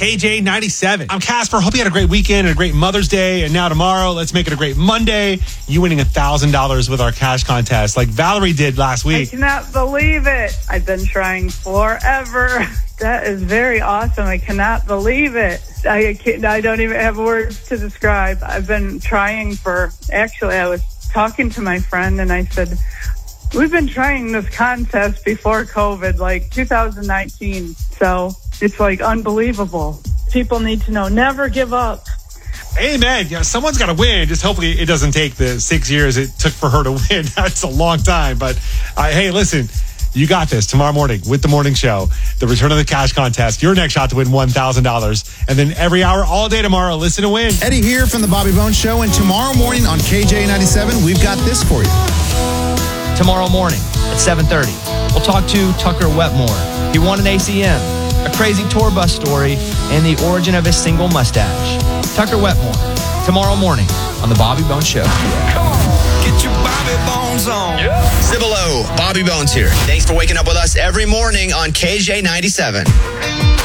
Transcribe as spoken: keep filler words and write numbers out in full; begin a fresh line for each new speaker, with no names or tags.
K J ninety-seven. I'm Casper. Hope you had a great weekend and a great Mother's Day. And now tomorrow, let's make it a great Monday. You winning one thousand dollars with our cash contest like Valerie did last
I
week.
cannot believe it. I've been trying forever. That is very awesome. I cannot believe it. I can't, I don't even have words to describe. I've been trying for, actually, I was talking to my friend and I said, we've been trying this contest before COVID, like two thousand nineteen. So it's like unbelievable. People need to know, never give up.
Amen. Yeah, someone's got to win. Just hopefully it doesn't take the six years it took for her to win. That's a long time. But uh, hey, listen, you got this tomorrow morning with the morning show, the return of the cash contest, your next shot to win one thousand dollars. And then every hour, all day tomorrow, listen to win.
Eddie here from the Bobby Bones Show. And tomorrow morning on K J ninety-seven, we've got this for you.
Tomorrow morning at seven thirty, we'll talk to Tucker Wetmore. He won an A C M, a crazy tour bus story, and the origin of his single mustache. Tucker Wetmore, tomorrow morning on The Bobby Bones Show.
Come on, get your Bobby Bones on. Yeah.
Cibolo, Bobby Bones here. Thanks for waking up with us every morning on K J ninety-seven.